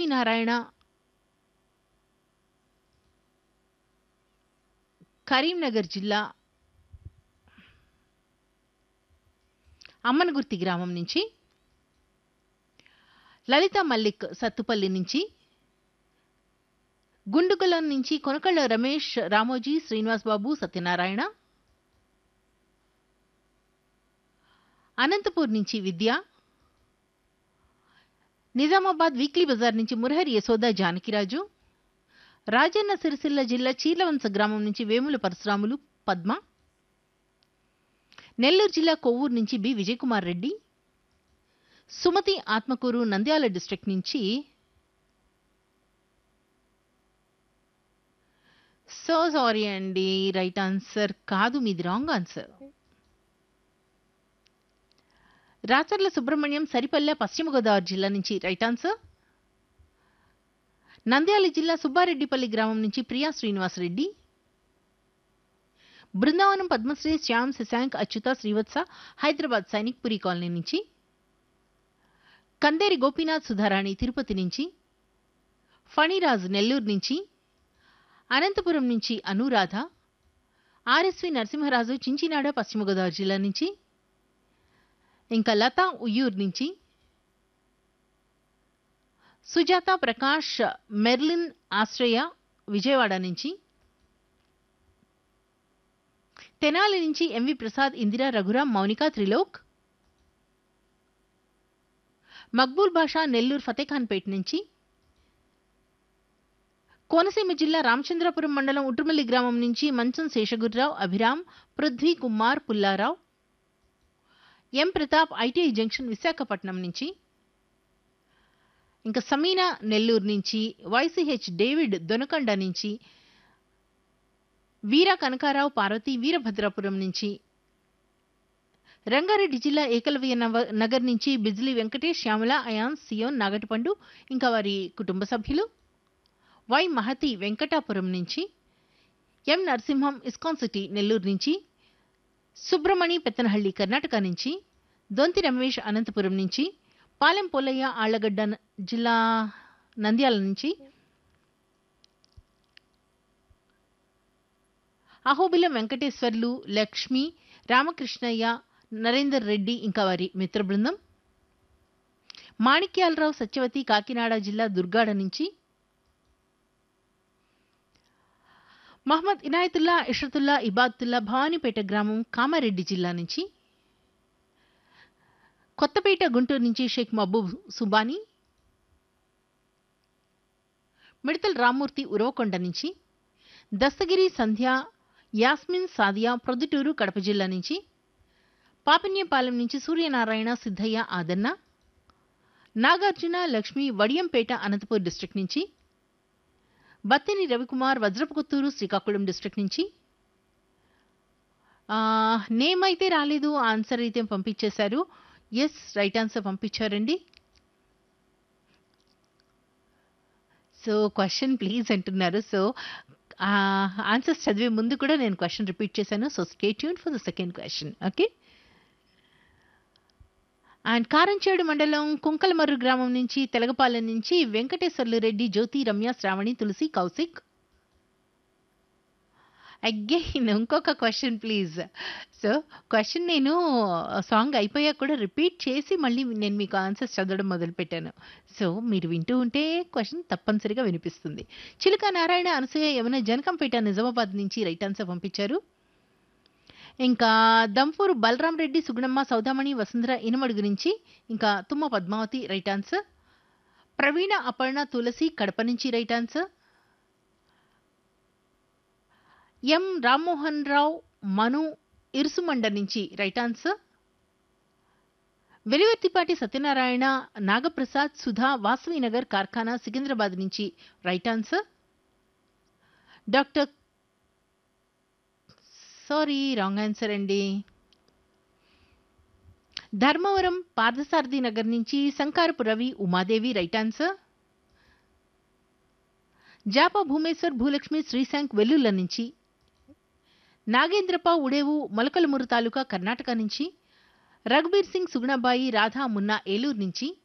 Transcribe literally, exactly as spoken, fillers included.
లక్ష్మీనారాయణ కరీంనగర్ జిల్లా అమ్మనగుర్తి గ్రామం నుంచి, లలిత మల్లిక్ సత్తుపల్లి నుంచి, గుండుగులం నుంచి కొనకళ్ళ రమేష్, రామోజీ, శ్రీనివాస్ బాబు, సత్యనారాయణ, అనంతపూర్ నుంచి విద్య, నిజామాబాద్ వీక్లీ బజార్ నుంచి మురహరి యశోద జానకిరాజు, రాజన్న సిరిసిల్ల జిల్లా చీర్లవంచ గ్రామం నుంచి వేముల పరశురాములు, పద్మ, నెల్లూరు జిల్లా కొవ్వూరు నుంచి బి విజయకుమార్ రెడ్డి, సుమతి ఆత్మకూరు నంద్యాల డిస్ట్రిక్ట్ నుంచి, సో సారీ అండి, రైట్ ఆన్సర్ కాదు, మీది రాంగ్ ఆన్సర్. రాచర్ల సుబ్రహ్మణ్యం సరిపల్లె పశ్చిమ గోదావరి జిల్లా నుంచి రైట్ ఆన్సర్. నంద్యాల జిల్లా సుబ్బారెడ్డిపల్లి గ్రామం నుంచి ప్రియా శ్రీనివాసరెడ్డి, బృందావనం పద్మశ్రీ శ్యామ్ శశాంక్ అచ్యుత శ్రీవత్స హైదరాబాద్ సైనిక్ పురి కాలనీ నుంచి, కందేరి గోపీనాథ్ సుధారాణి తిరుపతి నుంచి, ఫణిరాజ్ నెల్లూరు నుంచి, అనంతపురం నుంచి అనురాధ, ఆర్ఎస్వి నరసింహరాజు చించినాడ పశ్చిమ గోదావరి జిల్లా నుంచి, ఇంకా లతా ఉయ్యూరు నుంచి, సుజాత ప్రకాష్ మెర్లిన్ ఆశ్రయ విజయవాడ నుంచి, తెనాలి నుంచి ఎంవి ప్రసాద్ ఇందిరా రఘురాం మౌనిక త్రిలోక్, మక్బూల్ బాషా నెల్లూరు ఫతేఖాన్పేట నుంచి, కోనసీమ జిల్లా రామచంద్రపురం మండలం ఉట్రుమల్లి గ్రామం నుంచి మంచం శేషగుర్రావు, అభిరామ్, పృథ్వీ కుమార్, పుల్లారావు, ఎం ప్రతాప్ ఐటీఐ జంక్షన్ విశాఖపట్నం నుంచి, ఇంకా సమీనా నెల్లూరు నుంచి, వైసీహెచ్ డేవిడ్ దొనకండ నుంచి, వీర కనకారావు పార్వతి వీరభద్రాపురం నుంచి, రంగారెడ్డి జిల్లా ఏకలవ్య నగర్ నుంచి బిజ్లీ వెంకటేష్, శ్యామల, అయాన్స్, సియోన్, నాగటిపండు, ఇంకా వారి కుటుంబ సభ్యులు, వై మహతి వెంకటాపురం నుంచి, ఎం నరసింహం ఇస్కాన్ సిటీ నెల్లూరు నుంచి, సుబ్రమణి పెత్తనహళ్లి కర్ణాటక నుంచి, దొంతి రమేష్ అనంతపురం నుంచి, పాలెం పోలయ్య ఆళ్లగడ్డ జిల్లా నంద్యాల నుంచి, అహోబిలం వెంకటేశ్వర్లు, లక్ష్మి, రామకృష్ణయ్య, నరేందర్ రెడ్డి, ఇంకా వారి మిత్ర బృందం, మాణిక్యాలరావు సత్యవతి కాకినాడ జిల్లా దుర్గాడ నుంచి, మహమ్మద్ ఇనాయతుల్లా, ఇషరతుల్లా, ఇబాతుల్లా భవానీపేట గ్రామం కామారెడ్డి జిల్లా నుంచి, కొత్తపేట గుంటూరు నుంచి షేక్ మహబూబ్ సుబానీ, మిడతల్ రామ్మూర్తి ఉరవకొండ నుంచి, దస్తగిరి సంధ్య, యాస్మిన్ సాదియా ప్రొద్దుటూరు కడప జిల్లా నుంచి, పాపిన్యపాలెం నుంచి సూర్యనారాయణ సిద్ధయ్య ఆదన్న, నాగార్జున లక్ష్మి వడియంపేట అనంతపూర్ డిస్ట్రిక్ట్ నుంచి, బత్తిని రవికుమార్ వజ్రపుకొత్తూరు శ్రీకాకుళం డిస్ట్రిక్ట్ నుంచి, నేమ్ అయితే రాలేదు, ఆన్సర్ అయితే పంపించేశారు. ఎస్ రైట్ ఆన్సర్ పంపించారండి. సో క్వశ్చన్ ప్లీజ్ అంటున్నారు. సో ఆన్సర్స్ చదివే ముందు కూడా నేను క్వశ్చన్ రిపీట్ చేశాను. So stay tune for the second question. Okay. And Karamchedu మండలం కుంకలమర్రు గ్రామం నుంచి తెలగపాలెం నుంచి వెంకటేశ్వర్లు రెడ్డి, జ్యోతి, రమ్య, శ్రావణి, తులసి, కౌశిక్. అగైన్ ఇంకొక క్వశ్చన్ ప్లీజ్. సో క్వశ్చన్ నేను సాంగ్ అయిపోయాక కూడా రిపీట్ చేసి మళ్ళీ నేను మీకు ఆన్సర్స్ చదవడం మొదలుపెట్టాను. సో మీరు వింటూ ఉంటే క్వశ్చన్ తప్పనిసరిగా వినిపిస్తుంది. చిలుక నారాయణ, అనసూయ, యమున జనకంపేట నిజామాబాద్ నుంచి రైట్ ఆన్సర్ పంపించారు. ఇంకా దంపూరు బలరాం రెడ్డి, సుగుణమ్మ, సౌదామణి, వసుంధర ఇనమడుగు నుంచి, ఇంకా తుమ్మ పద్మావతి రైట్ ఆన్సర్. ప్రవీణ, అపర్ణ, తులసి కడప నుంచి రైట్ ఆన్సర్. ఎం రామ్మోహన్ రావు, మను ఇరుసుమండ నుంచి రైట్ ఆన్సర్. వెలివర్తిపాటి సత్యనారాయణ, నాగప్రసాద్, సుధా, వాసవినగర్ కార్ఖానా సికింద్రాబాద్ నుంచి right answer. Doctor sorry wrong answer అండి. ధర్మవరం పార్థసారథి నగర్ నుంచి శంకారపు రవి, ఉమాదేవి రైట్ ఆన్సర్. జాపా భూమేశ్వర్, భూలక్ష్మి, శ్రీశాంక్ వెల్లుల్ల నుంచి, నాగేంద్రప ఉడేవు మొలకలమూరు తాలూకా కర్ణాటక నుంచి, రఘుబీర్ సింగ్, సుగుణబాయి, రాధా, మున్నా ఏలూరు నుంచి,